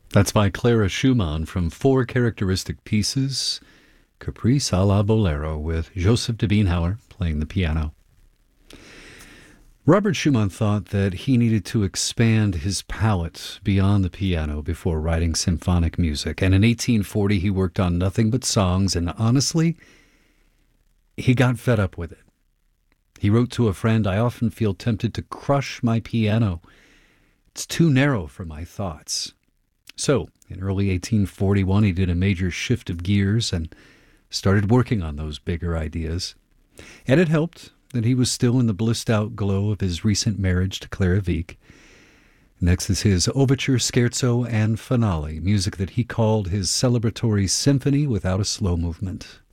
That's by Clara Schumann from Four Characteristic Pieces, Caprice a la Bolero, with Joseph de Beenhauer playing the piano. Robert Schumann thought that he needed to expand his palette beyond the piano before writing symphonic music, and in 1840 he worked on nothing but songs, and honestly, he got fed up with it. He wrote to a friend, "I often feel tempted to crush my piano. It's too narrow for my thoughts." So, in early 1841, he did a major shift of gears and started working on those bigger ideas. And it helped that he was still in the blissed-out glow of his recent marriage to Clara Wieck. Next is his Overture, Scherzo, and Finale, music that he called his celebratory symphony without a slow movement.